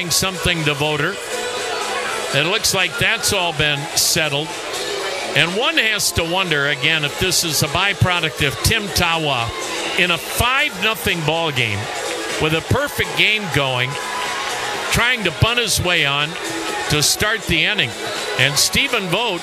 saying something to Voter. It looks like that's all been settled. And one has to wonder, again, if this is a byproduct of Tim Tawa in a 5-0 ball game with a perfect game going, trying to bunt his way on to start the inning. And Stephen Vogt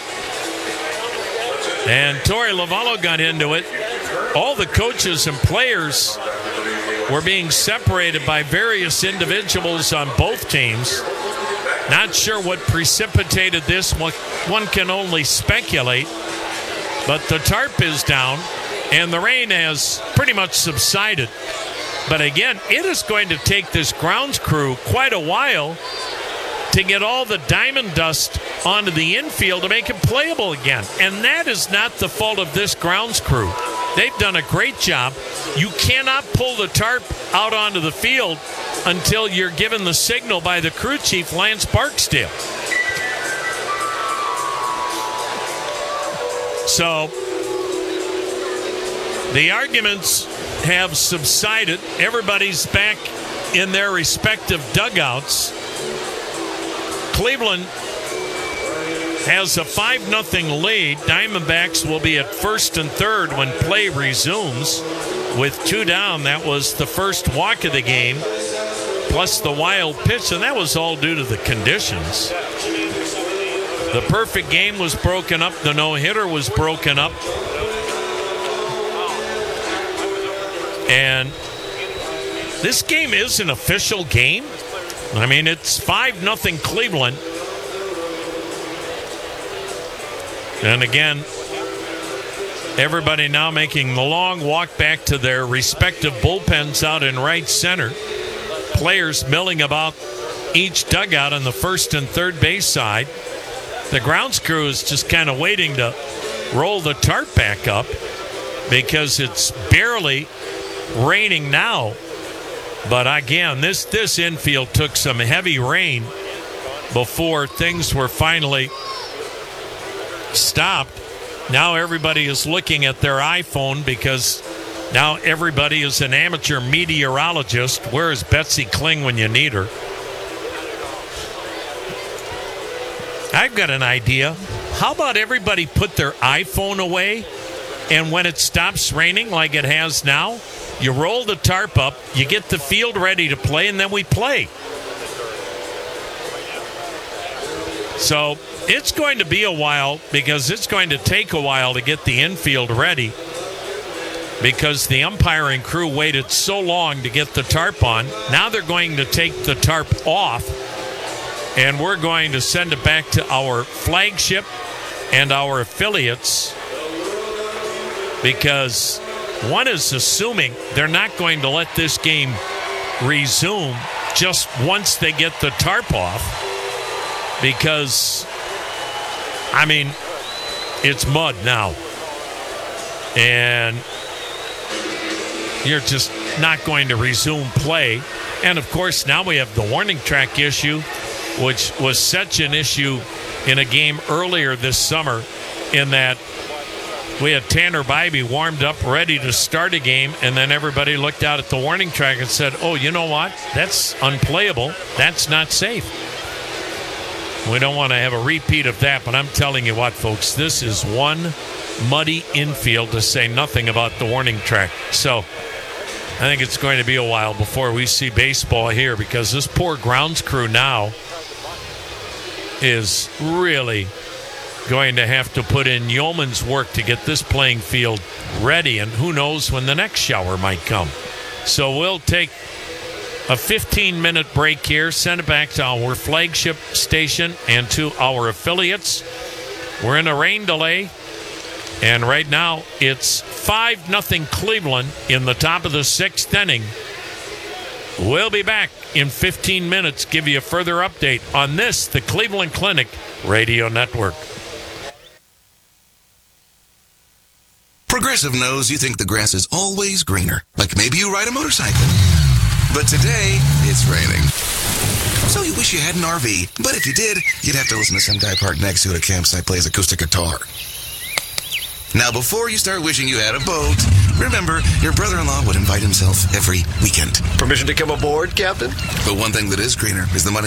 and Torey Lovallo got into it. All the coaches and players were being separated by various individuals on both teams. Not sure what precipitated this. One can only speculate. But the tarp is down, and the rain has pretty much subsided. But again, it is going to take this grounds crew quite a while to get all the diamond dust onto the infield to make it playable again. And that is not the fault of this grounds crew. They've done a great job. You cannot pull the tarp out onto the field until you're given the signal by the crew chief, Lance Barksdale. So the arguments have subsided. Everybody's back in their respective dugouts. Cleveland has a 5-0 lead. Diamondbacks will be at first and third when play resumes. With 2 down, that was the first walk of the game, plus the wild pitch, and that was all due to the conditions. The perfect game was broken up. The no-hitter was broken up. And this game is an official game. I mean, it's 5-0 Cleveland. And again, everybody now making the long walk back to their respective bullpens out in right center. Players milling about each dugout on the first and third base side. The grounds crew is just kind of waiting to roll the tarp back up because it's barely raining now. But again, this infield took some heavy rain before things were finally stopped. Now everybody is looking at their iPhone because now everybody is an amateur meteorologist. Where is Betsy Kling when you need her? I've got an idea. How about everybody put their iPhone away, and when it stops raining like it has now, you roll the tarp up, you get the field ready to play, and then we play. So it's going to be a while because it's going to take a while to get the infield ready because the umpiring crew waited so long to get the tarp on. Now they're going to take the tarp off, and we're going to send it back to our flagship and our affiliates because one is assuming they're not going to let this game resume just once they get the tarp off because, I mean, it's mud now. And you're just not going to resume play. And, of course, now we have the warning track issue, which was such an issue in a game earlier this summer in that we had Tanner Bybee warmed up, ready to start a game, and then everybody looked out at the warning track and said, oh, you know what? That's unplayable. That's not safe. We don't want to have a repeat of that, but I'm telling you what, folks, this is one muddy infield to say nothing about the warning track. So I think it's going to be a while before we see baseball here because this poor grounds crew now is really going to have to put in yeoman's work to get this playing field ready, and who knows when the next shower might come. So we'll take a 15-minute break here, send it back to our flagship station and to our affiliates. We're in a rain delay, and right now it's 5-0 Cleveland in the top of the sixth inning. We'll be back in 15 minutes, give you a further update on this, the Cleveland Clinic Radio Network. Progressive knows you think the grass is always greener. Like maybe you ride a motorcycle. But today, it's raining. So you wish you had an RV. But if you did, you'd have to listen to some guy parked next to it at a campsite plays acoustic guitar. Now, before you start wishing you had a boat, remember, your brother-in-law would invite himself every weekend. Permission to come aboard, Captain? But one thing that is greener is the money